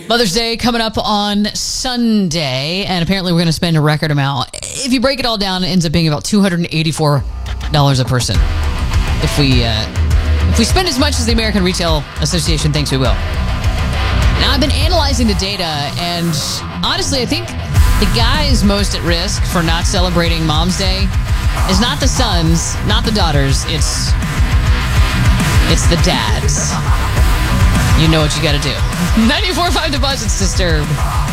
Mother's Day coming up on Sunday, and apparently we're going to spend a record amount. If you break it all down, it ends up being about $284 a person. If we spend as much as the American Retail Association thinks we will. Now, I've been analyzing the data, and honestly, I think the guys most at risk for not celebrating Mom's Day is not the sons, not the daughters, it's the dads. You know what you got to do. 94.5 The Buzz, it's Disturbed.